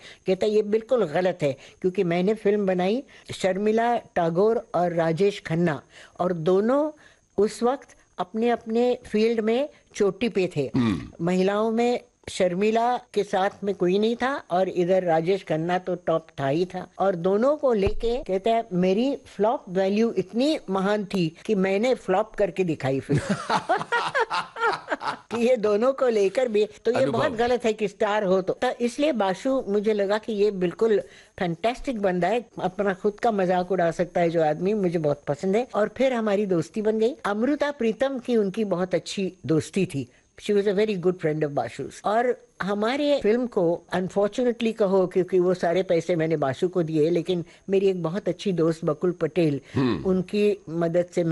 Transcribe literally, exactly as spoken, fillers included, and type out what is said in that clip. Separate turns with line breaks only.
कहता ये बिल्कुल गलत है, क्योंकि मैंने फिल्म बनाई शर्मिला टैगोर और राजेश खन्ना, और दोनों उस वक्त अपने अपने फील्ड में चोटी पे थे। महिलाओं में शर्मिला के साथ में कोई नहीं था और इधर राजेश खन्ना तो टॉप था ही था, और दोनों को लेके कहता है मेरी फ्लॉप वैल्यू इतनी महान थी कि मैंने फ्लॉप करके दिखाई फिल्म। कि ये दोनों को लेकर भी तो ये बहुत गलत है कि स्टार हो तो, तो इसलिए बाशु मुझे लगा कि ये बिल्कुल फैंटास्टिक बंदा है, अपना खुद का मजाक उड़ा सकता है जो आदमी, मुझे बहुत पसंद है। और फिर हमारी दोस्ती बन गई। अमृता प्रीतम की उनकी बहुत अच्छी दोस्ती थी, she was a very good friend of बाशु's। और हमारे फिल्म को अनफॉर्चुनेटली कहो, क्योंकि वो सारे पैसे मैंने बाशु को दिए, लेकिन मेरी एक बहुत अच्छी दोस्त बकुल पटेल, उनकी मदद से